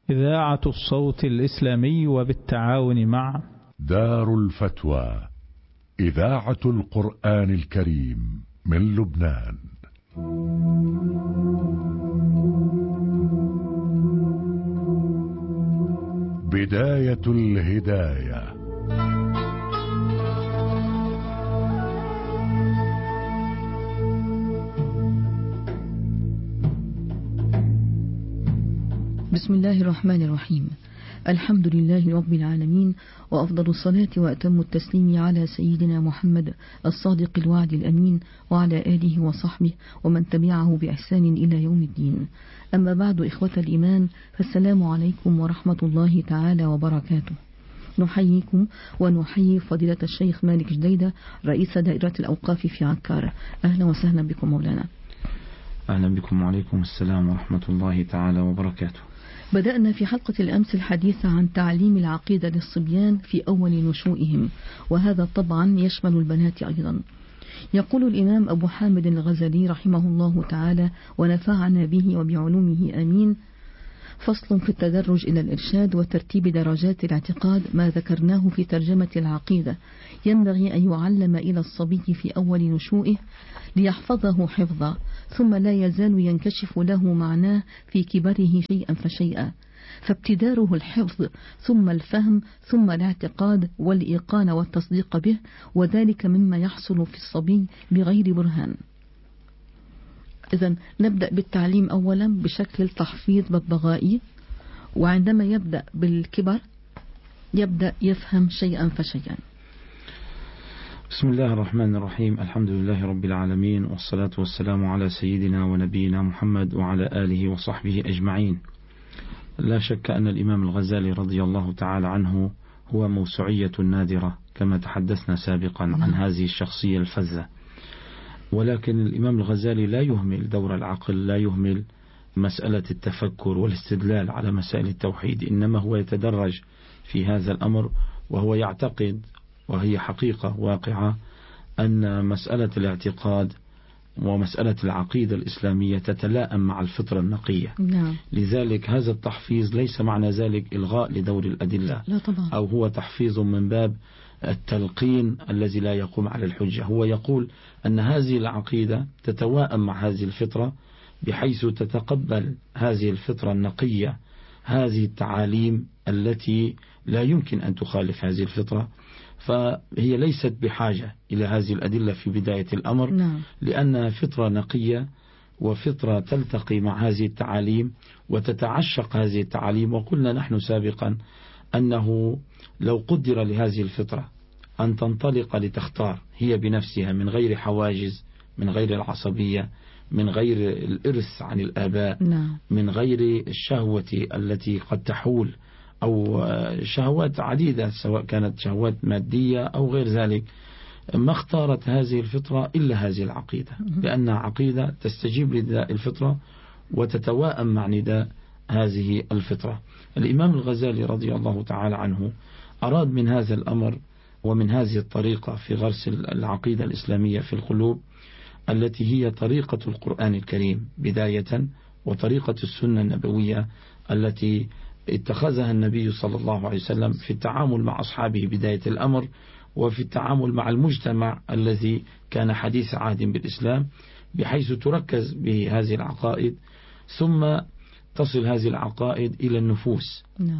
إذاعة الصوت الإسلامي وبالتعاون مع دار الفتوى إذاعة القرآن الكريم من لبنان. بداية الهداية. بسم الله الرحمن الرحيم. الحمد لله رب العالمين، وأفضل الصلاة وأتم التسليم على سيدنا محمد الصادق الوعد الأمين، وعلى آله وصحبه ومن تبعه بإحسان إلى يوم الدين. أما بعد، إخوة الإيمان، فالسلام عليكم ورحمة الله تعالى وبركاته. نحييكم ونحيي فضيلة الشيخ مالك جديدة، رئيس دائرة الأوقاف في عكار. أهلا وسهلا بكم مولانا. أهلا بكم وعليكم السلام ورحمة الله تعالى وبركاته. بدأنا في حلقة الأمس الحديث عن تعليم العقيدة للصبيان في أول نشوئهم، وهذا طبعا يشمل البنات أيضا. يقول الإمام أبو حامد الغزالي رحمه الله تعالى ونفعنا به وبعلومه آمين: فصل في التدرج إلى الإرشاد وترتيب درجات الاعتقاد، ما ذكرناه في ترجمة العقيدة. ينبغي أن يعلم إلى الصبي في أول نشوئه ليحفظه حفظا، ثم لا يزال ينكشف له معناه في كبره شيئا فشيئا، فابتداره الحفظ ثم الفهم ثم الاعتقاد والإيقان والتصديق به، وذلك مما يحصل في الصبي بغير برهان. إذن نبدأ بالتعليم أولا بشكل تحفيظ ببغائي، وعندما يبدأ بالكبر يبدأ يفهم شيئا فشيئا. بسم الله الرحمن الرحيم. الحمد لله رب العالمين، والصلاة والسلام على سيدنا ونبينا محمد وعلى آله وصحبه أجمعين. لا شك أن الإمام الغزالي رضي الله تعالى عنه هو موسوعية نادرة كما تحدثنا سابقا عن هذه الشخصية الفذة، ولكن الإمام الغزالي لا يهمل دور العقل، لا يهمل مسألة التفكر والاستدلال على مسائل التوحيد، إنما هو يتدرج في هذا الأمر، وهو يعتقد، وهي حقيقة واقعة، أن مسألة الاعتقاد ومسألة العقيدة الإسلامية تتلائم مع الفطرة النقية. لذلك هذا التحفيظ ليس معنى ذلك إلغاء لدور الأدلة، لا طبعا. أو هو تحفيظ من باب التلقين الذي لا يقوم على الحجة. هو يقول أن هذه العقيدة تتوائم مع هذه الفطرة، بحيث تتقبل هذه الفطرة النقية هذه التعاليم التي لا يمكن أن تخالف هذه الفطرة، فهي ليست بحاجة إلى هذه الأدلة في بداية الأمر، لأنها فطرة نقية وفطرة تلتقي مع هذه التعاليم وتتعشق هذه التعاليم. وقلنا نحن سابقا أنه لو قدر لهذه الفطرة أن تنطلق لتختار هي بنفسها من غير حواجز، من غير العصبية، من غير الإرث عن الآباء، من غير الشهوة التي قد تحول، أو شهوات عديدة سواء كانت شهوات مادية أو غير ذلك، ما اختارت هذه الفطرة إلا هذه العقيدة، لأنها عقيدة تستجيب لنداء الفطرة وتتوائم مع نداء هذه الفطرة. الإمام الغزالي رضي الله تعالى عنه أراد من هذا الأمر ومن هذه الطريقة في غرس العقيدة الإسلامية في القلوب، التي هي طريقة القرآن الكريم بداية، وطريقة السنة النبوية التي اتخذها النبي صلى الله عليه وسلم في التعامل مع أصحابه بداية الأمر، وفي التعامل مع المجتمع الذي كان حديث عهد بالإسلام، بحيث تركز بهذه العقائد ثم تصل هذه العقائد إلى النفوس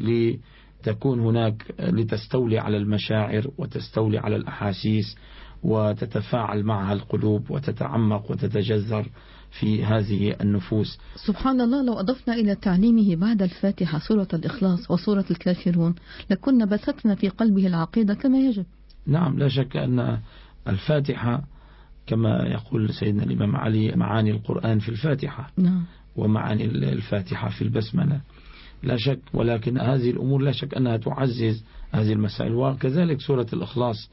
لتكون هناك، لتستولي على المشاعر وتستولي على الأحاسيس وتتفاعل معها القلوب وتتعمق وتتجذر في هذه النفوس. سبحان الله، لو أضفنا إلى تعليمه بعد الفاتحة سورة الإخلاص وسورة الكافرون لكنا بثتنا في قلبه العقيدة كما يجب. نعم، لا شك أن الفاتحة كما يقول سيدنا الإمام علي: معاني القرآن في الفاتحة، ومعاني الفاتحة في البسملة، لا شك. ولكن هذه الأمور لا شك أنها تعزز هذه المسائل. وكذلك سورة الإخلاص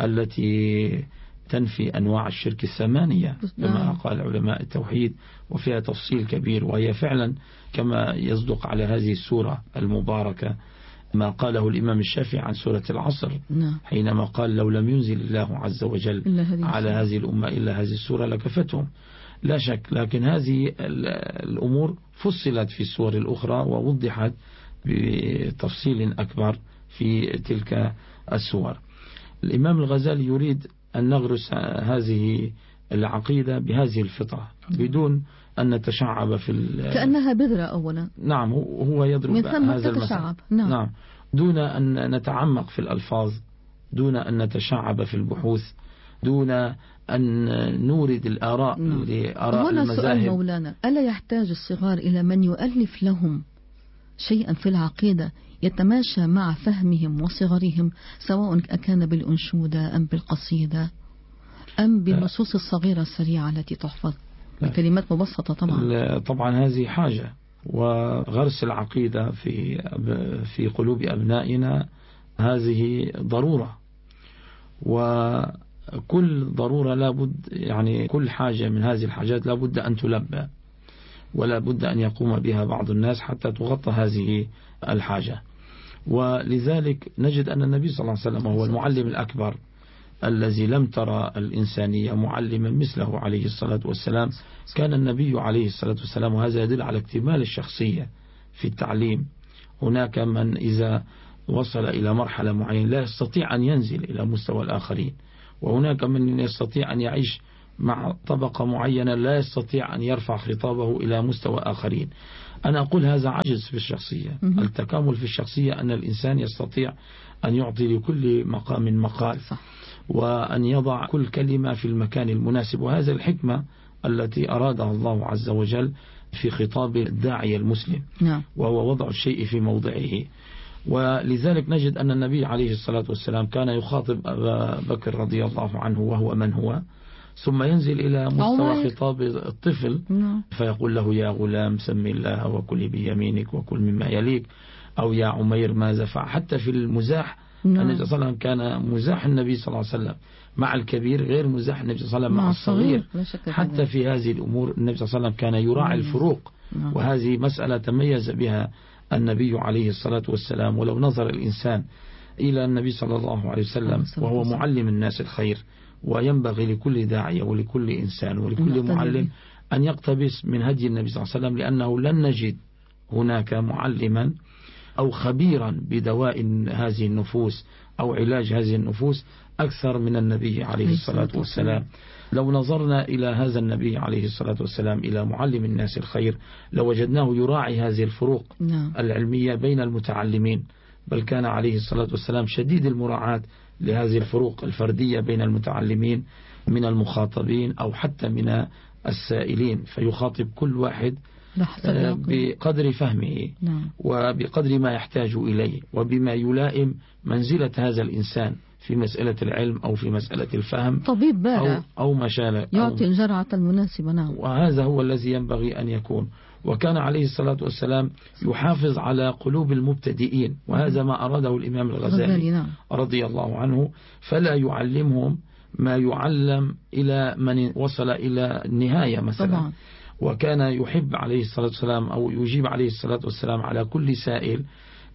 التي تنفي أنواع الشرك الثمانية كما قال علماء التوحيد، وفيها تفصيل كبير، وهي فعلا كما يصدق على هذه السورة المباركة ما قاله الإمام الشافعي عن سورة العصر حينما قال: لو لم ينزل الله عز وجل على هذه الأمة إلا هذه السورة لكفتهم. لا شك، لكن هذه الأمور فصلت في السور الأخرى ووضحت بتفصيل أكبر في تلك السور. الإمام الغزالي يريد أن نغرس هذه العقيدة بهذه الفطرة بدون أن نتشعب كأنها بذرة أولا. نعم، هو يضرب هذا المثل. نعم، دون أن نتعمق في الألفاظ، دون أن نتشعب في البحوث، دون أن نورد الآراء لآراء هنا المذاهب. سؤال مولانا، ألا يحتاج الصغار إلى من يؤلف لهم شيئا في العقيدة يتماشى مع فهمهم وصغرهم، سواء كان بالأنشودة أم بالقصيدة أم بالنصوص الصغيرة السريعة التي تحفظ بكلمات مبسطة؟ طبعا هذه حاجة، وغرس العقيدة في قلوب أبنائنا هذه ضرورة، وكل ضرورة لابد، يعني كل حاجة من هذه الحاجات لابد أن تلبى، ولا بد أن يقوم بها بعض الناس حتى تغطى هذه الحاجة. ولذلك نجد أن النبي صلى الله عليه وسلم هو المعلم الأكبر الذي لم ترى الإنسانية معلما مثله عليه الصلاة والسلام. كان النبي عليه الصلاة والسلام، وهذا يدل على اكتمال الشخصية في التعليم. هناك من إذا وصل إلى مرحلة معينة لا يستطيع أن ينزل إلى مستوى الآخرين، وهناك من يستطيع أن يعيش مع طبقة معينة لا يستطيع أن يرفع خطابه إلى مستوى آخرين. أنا أقول هذا عجز في الشخصية. التكامل في الشخصية أن الإنسان يستطيع أن يعطي لكل مقام مقال، وأن يضع كل كلمة في المكان المناسب، وهذا الحكمة التي أرادها الله عز وجل في خطاب الداعية المسلم، وهو وضع الشيء في موضعه. ولذلك نجد أن النبي عليه الصلاة والسلام كان يخاطب أبا بكر رضي الله عنه وهو من هو، ثم ينزل إلى مستوى خطاب الطفل فيقول له: يا غلام سم الله وكل بيمينك وكل مما يليك، أو يا عمير ماذا فعل. حتى في المزاح النبي صلى الله عليه وسلم كان مزاح النبي صلى الله عليه وسلم مع الكبير غير مزاح النبي صلى الله عليه وسلم مع الصغير. حتى في هذه الأمور النبي صلى الله عليه وسلم كان يراعي الفروق، وهذه مسألة تميز بها النبي عليه الصلاة والسلام. ولو نظر الإنسان إلى النبي صلى الله عليه وسلم وهو معلم الناس الخير، وينبغي لكل داعية ولكل إنسان ولكل معلم أن يقتبس من هدي النبي صلى الله عليه وسلم، لأنه لن نجد هناك معلما أو خبيرا بدواء هذه النفوس أو علاج هذه النفوس أكثر من النبي عليه الصلاة والسلام. لو نظرنا إلى هذا النبي عليه الصلاة والسلام إلى معلم الناس الخير لوجدناه يراعي هذه الفروق العلمية بين المتعلمين، بل كان عليه الصلاة والسلام شديد المراعاة لهذه الفروق الفردية بين المتعلمين من أو حتى من السائلين، فيخاطب كل واحد بقدر فهمه وبقدر ما يحتاج إليه وبما يلائم منزلة هذا الإنسان في مسألة العلم أو في مسألة الفهم. طبيب بارع أو مشالة يعطي الجرعة المناسبة. وهذا هو الذي ينبغي أن يكون. وكان عليه الصلاة والسلام يحافظ على قلوب المبتدئين، وهذا ما أراده الإمام الغزالي رضي الله عنه، فلا يعلمهم ما يعلم إلى من وصل إلى النهاية مثلا طبعا. وكان يحب عليه الصلاة والسلام أو يجيب عليه الصلاة والسلام على كل سائل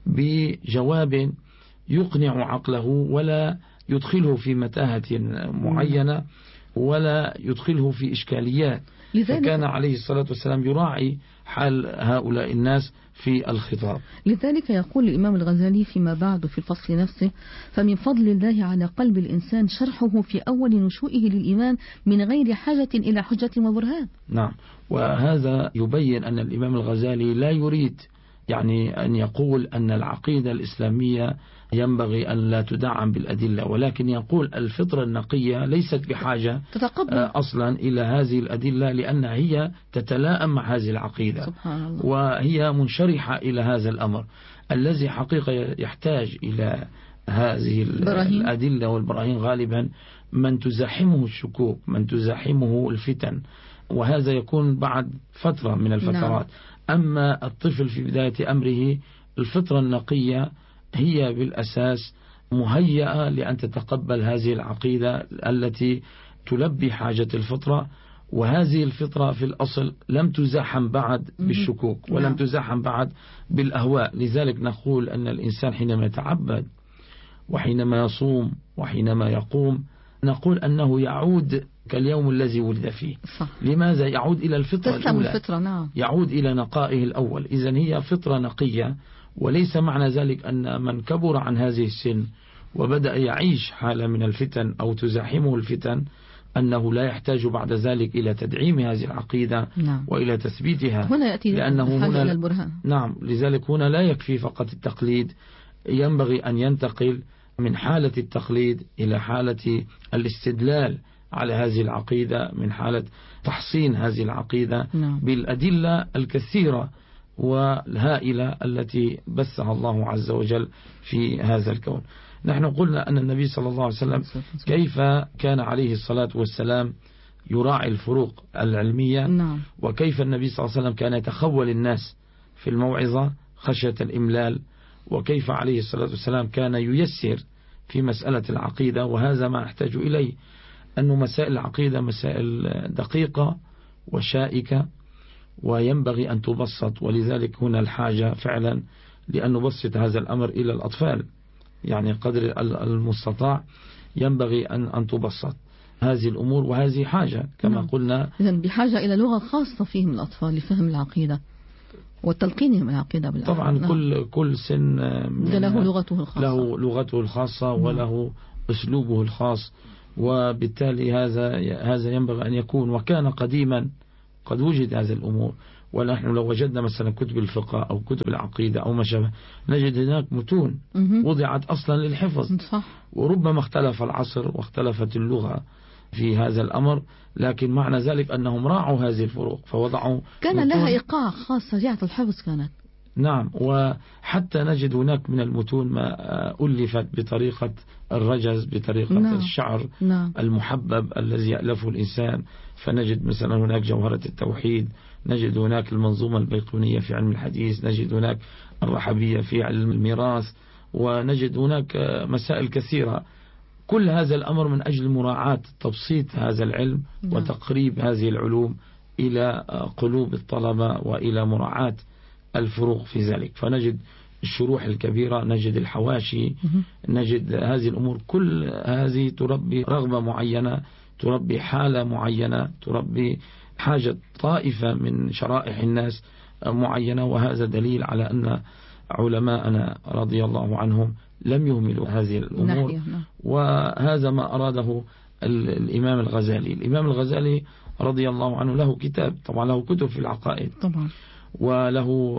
بجواب يقنع عقله ولا يدخله في متاهة معينة ولا يدخله في إشكاليات. فكان عليه الصلاة والسلام يراعي حال هؤلاء الناس في الخطاب. لذلك يقول الإمام الغزالي فيما بعد في الفصل نفسه: فمن فضل الله على قلب الإنسان شرحه في أول نشوئه للإيمان من غير حاجة إلى حجة وبرهان. نعم، وهذا يبين أن الإمام الغزالي لا يريد يعني أن يقول أن العقيدة الإسلامية ينبغي أن لا تدعم بالأدلة، ولكن يقول الفطرة النقية ليست بحاجة أصلا إلى هذه الأدلة، لأن هي تتلائم مع هذه العقيدة سبحان الله. وهي منشرحة إلى هذا الأمر الذي حقيقة يحتاج إلى هذه الأدلة والبراهين غالبا من تزاحمه الشكوك، من تزاحمه الفتن، وهذا يكون بعد فترة من الفترات. أما الطفل في بداية أمره الفطرة النقية هي بالأساس مهيئة لأن تتقبل هذه العقيدة التي تلبي حاجة الفطرة، وهذه الفطرة في الأصل لم تزاحم بعد بالشكوك ولم تزاحم بعد بالأهواء. لذلك نقول أن الإنسان حينما يتعبد وحينما يصوم وحينما يقوم نقول أنه يعود كاليوم الذي ولد فيه. صح. لماذا؟ يعود إلى الفطرة الأولى، الفطرة. نعم. يعود إلى نقائه الأول. إذن هي فطرة نقية وليس معنى ذلك أن من كبر عن هذه السن وبدأ يعيش حالة من الفتن أو تزاحمه الفتن أنه لا يحتاج بعد ذلك إلى تدعيم هذه العقيدة وإلى تثبيتها. هنا يأتي لأنه هنا إلى البرهان. نعم، لذلك هنا لا يكفي فقط التقليد، ينبغي أن ينتقل من حالة التقليد إلى حالة الاستدلال على هذه العقيدة، من حالة تحصين هذه العقيدة بالأدلة الكثيرة والهائلة التي بثها الله عز وجل في هذا الكون. نحن قلنا أن النبي صلى الله عليه وسلم كيف كان عليه الصلاة والسلام يراعي الفروق العلمية، وكيف النبي صلى الله عليه وسلم كان يتخول الناس في الموعظة خشية الإملال، وكيف عليه الصلاة والسلام كان ييسر في مسألة العقيدة. وهذا ما أحتاج إليه، أن مسائل العقيدة مسائل دقيقة وشائكة وينبغي أن تبسط، ولذلك هنا الحاجة فعلا لأن نبسط هذا الأمر إلى الأطفال، يعني قدر المستطاع ينبغي أن تبسط هذه الأمور، وهذه حاجة كما قلنا. إذن بحاجة إلى لغة خاصة فيهم الأطفال لفهم العقيدة وتلقينهم العقيدة بالأطفال. طبعا كل سن له لغته الخاصة، له لغته الخاصة وله أسلوبه الخاص، وبالتالي هذا ينبغي أن يكون. وكان قديما قد وجد هذه الأمور، ونحن لو وجدنا مثلا كتب الفقه أو كتب العقيدة أو ما شابه نجد هناك متون وضعت أصلا للحفظ. صح. وربما اختلف العصر واختلفت اللغة في هذا الأمر، لكن معنى ذلك أنهم راعوا هذه الفروق فوضعوا كان لها إيقاع خاص سريعة الحفظ كانت. نعم، وحتى نجد هناك من المتون ما ألفت بطريقة الرجز، بطريقة الشعر المحبب الذي يألفه الإنسان. فنجد مثلا هناك جوهرة التوحيد، نجد هناك المنظومة البيقونية في علم الحديث، نجد هناك الرحبية في علم الميراث، ونجد هناك مسائل كثيرة. كل هذا الأمر من أجل مراعاة تبسيط هذا العلم وتقريب هذه العلوم إلى قلوب الطلبة وإلى مراعاة الفروق في ذلك. فنجد الشروح الكبيرة، نجد الحواشي، نجد هذه الأمور، كل هذه تربي رغبة معينة، تربي حالة معينة، تربي حاجة طائفة من شرائح الناس معينة. وهذا دليل على أن علماءنا رضي الله عنهم لم يهملوا هذه الأمور. وهذا ما أراده الإمام الغزالي. الإمام الغزالي رضي الله عنه له كتاب، طبعا له كتب في العقائد طبعا، وله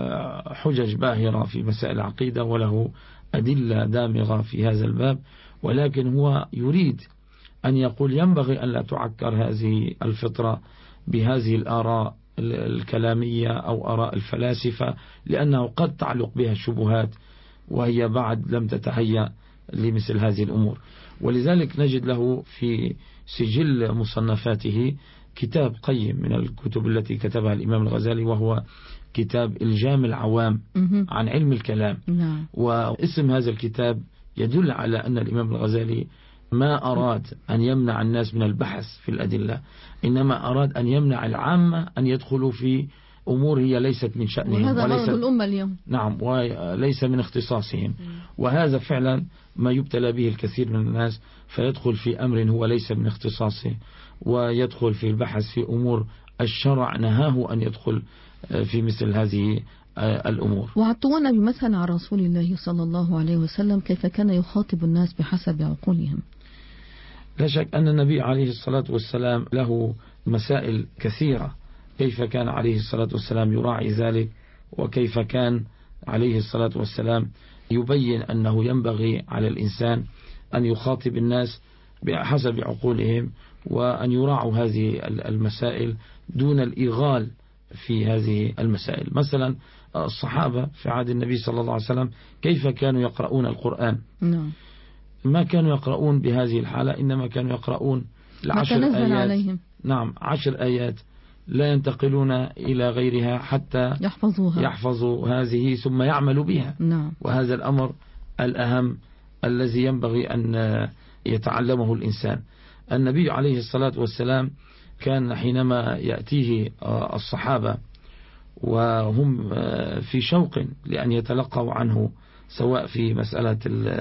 حجج باهرة في مسائل العقيدة، وله أدلة دامغة في هذا الباب، ولكن هو يريد أن يقول ينبغي أن لا تعكر هذه الفطرة بهذه الآراء الكلامية أو آراء الفلاسفة، لأنه قد تعلق بها الشبهات وهي بعد لم تتهيأ لمثل هذه الأمور. ولذلك نجد له في سجل مصنفاته كتاب قيم من الكتب التي كتبها الإمام الغزالي، وهو كتاب إلجام العوام عن علم الكلام. واسم هذا الكتاب يدل على أن الإمام الغزالي ما أراد أن يمنع الناس من البحث في الأدلة، إنما أراد أن يمنع العامة أن يدخلوا في أمور هي ليست من شأنهم، وهذا غرض الأمة اليوم. نعم، وليس من اختصاصهم. وهذا فعلا ما يبتلى به الكثير من الناس، فيدخل في أمر هو ليس من اختصاصه، ويدخل في البحث في أمور الشرع نهاه أن يدخل في مثل هذه الأمور. وعطونا بمثل عن رسول الله صلى الله عليه وسلم كيف كان يخاطب الناس بحسب عقولهم. لا شك أن النبي عليه الصلاة والسلام له مسائل كثيرة، كيف كان عليه الصلاة والسلام يراعي ذلك، وكيف كان عليه الصلاة والسلام يبين أنه ينبغي على الإنسان أن يخاطب الناس بحسب عقولهم، وأن يراعوا هذه المسائل دون الإغال في هذه المسائل. مثلا الصحابة في عهد النبي صلى الله عليه وسلم كيف كانوا يقرؤون القرآن؟ ما كانوا يقرؤون بهذه الحالة، إنما كانوا يقرؤون العشر آيات. نعم، 10 آيات لا ينتقلون إلى غيرها حتى يحفظوا هذه ثم يعملوا بها. وهذا الأمر الأهم الذي ينبغي أن يتعلمه الإنسان. النبي عليه الصلاة والسلام كان حينما يأتيه الصحابة وهم في شوق لأن يتلقوا عنه، سواء في مسألة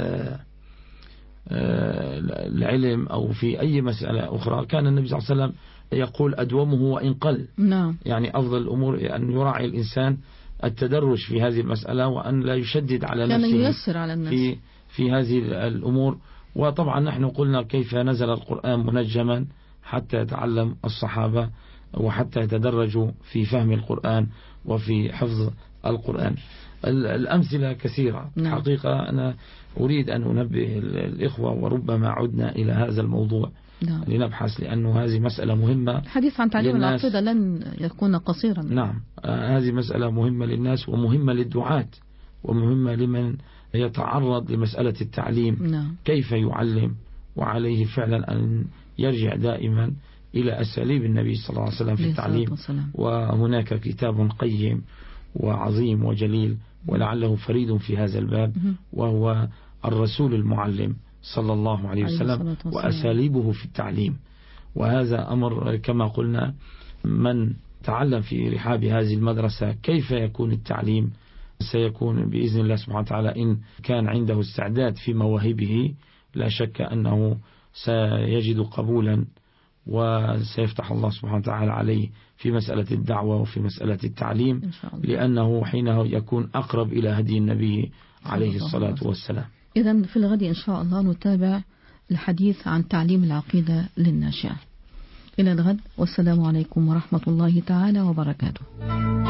العلم أو في أي مسألة أخرى، كان النبي صلى الله عليه وسلم يقول أدومه وإن قل. يعني أفضل الأمور أن يراعي الإنسان التدرج في هذه المسألة، وأن لا يشدد على كان نفسه ييسر على الناس في هذه الأمور. وطبعا نحن قلنا كيف نزل القرآن منجما حتى يتعلم الصحابة وحتى يتدرجوا في فهم القرآن وفي حفظ القرآن. الأمثلة كثيرة. حقيقة أنا أريد أن أنبه الإخوة، وربما عدنا إلى هذا الموضوع لنبحث، لأنه هذه مسألة مهمة. الحديث عن تعليم العقيدة لن يكون قصيرا. نعم، هذه مسألة مهمة للناس ومهمة للدعاة ومهمة لمن يتعرض لمسألة التعليم. كيف يعلم، وعليه فعلا أن يرجع دائما إلى أساليب النبي صلى الله عليه وسلم في التعليم. وهناك كتاب قيم وعظيم وجليل ولعله فريد في هذا الباب، وهو الرسول المعلم صلى الله عليه وسلم وأساليبه في التعليم. وهذا أمر كما قلنا، من تعلم في رحاب هذه المدرسة كيف يكون التعليم سيكون بإذن الله سبحانه وتعالى، إن كان عنده استعداد في مواهبه لا شك أنه سيجد قبولا، وسيفتح الله سبحانه وتعالى عليه في مسألة الدعوة وفي مسألة التعليم، لأنه حينه يكون أقرب إلى هدي النبي عليه الصلاة والسلام. إذن في الغد إن شاء الله نتابع الحديث عن تعليم العقيدة للناشئة. إلى الغد، والسلام عليكم ورحمة الله تعالى وبركاته.